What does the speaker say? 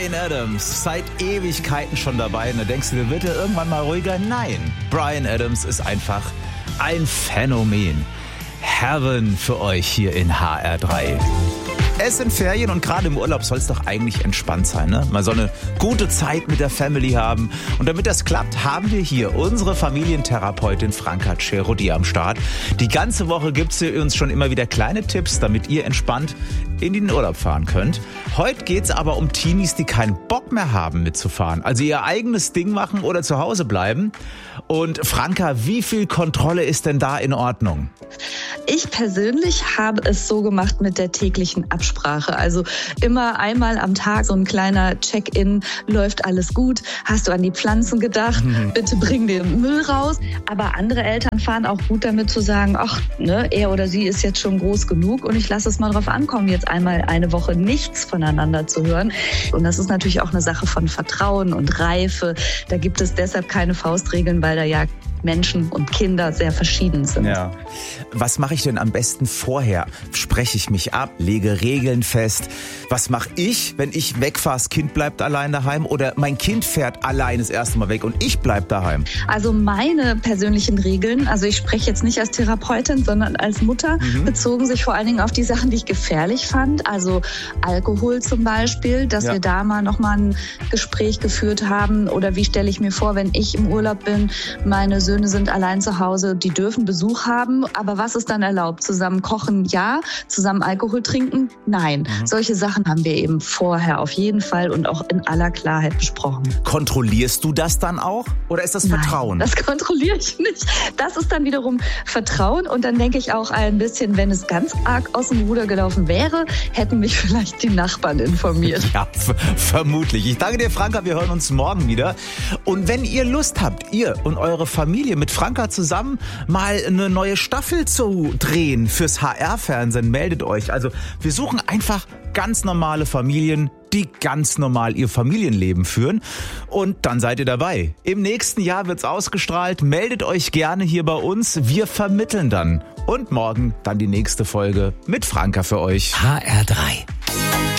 Bryan Adams, seit Ewigkeiten schon dabei. Und da denkst du, wird er irgendwann mal ruhiger? Nein, Bryan Adams ist einfach ein Phänomen. Heaven für euch hier in HR3. Es sind Ferien und gerade im Urlaub soll es doch eigentlich entspannt sein, ne? Mal so eine gute Zeit mit der Family haben. Und damit das klappt, haben wir hier unsere Familientherapeutin Franka Cerodi am Start. Die ganze Woche gibt sie uns schon immer wieder kleine Tipps, damit ihr entspannt in den Urlaub fahren könnt. Heute geht's aber um Teenies, die keinen Bock mehr haben mitzufahren. Also ihr eigenes Ding machen oder zu Hause bleiben. Und Franka, wie viel Kontrolle ist denn da in Ordnung? Ich persönlich habe es so gemacht mit der täglichen Absprache. Also immer einmal am Tag so ein kleiner Check-in. Läuft alles gut? Hast du an die Pflanzen gedacht? Bitte bring den Müll raus. Aber andere Eltern fahren auch gut damit zu sagen, ach, ne, er oder sie ist jetzt schon groß genug und ich lasse es mal drauf ankommen, jetzt einmal eine Woche nichts voneinander zu hören. Und das ist natürlich auch eine Sache von Vertrauen und Reife. Da gibt es deshalb keine Faustregeln, weil da ja Menschen und Kinder sehr verschieden sind. Ja. Was mache ich denn am besten vorher? Spreche ich mich ab, lege Regeln fest? Was mache ich, wenn ich wegfahre, das Kind bleibt allein daheim oder mein Kind fährt allein das erste Mal weg und ich bleibe daheim? Also meine persönlichen Regeln, also ich spreche jetzt nicht als Therapeutin, sondern als Mutter, bezogen sich vor allen Dingen auf die Sachen, die ich gefährlich fand. Also Alkohol zum Beispiel, dass wir da mal nochmal ein Gespräch geführt haben. Oder wie stelle ich mir vor, wenn ich im Urlaub bin, meine Söhne sind allein zu Hause, die dürfen Besuch haben. Aber was ist dann erlaubt? Zusammen kochen, ja. Zusammen Alkohol trinken, nein. Solche Sachen haben wir eben vorher auf jeden Fall und auch in aller Klarheit besprochen. Kontrollierst du das dann auch? Oder ist das Vertrauen? Nein, das kontrolliere ich nicht. Das ist dann wiederum Vertrauen. Und dann denke ich auch ein bisschen, wenn es ganz arg aus dem Ruder gelaufen wäre, hätten mich vielleicht die Nachbarn informiert. Ja, vermutlich. Ich danke dir, Franka. Wir hören uns morgen wieder. Und wenn ihr Lust habt, ihr und eure Familie mit Franka zusammen mal eine neue Staffel zu drehen fürs HR-Fernsehen, meldet euch. Also wir suchen einfach ganz normale Familien, die ganz normal ihr Familienleben führen. Und dann seid ihr dabei. Im nächsten Jahr wird's ausgestrahlt. Meldet euch gerne hier bei uns. Wir vermitteln dann. Und morgen dann die nächste Folge mit Franka für euch. HR3.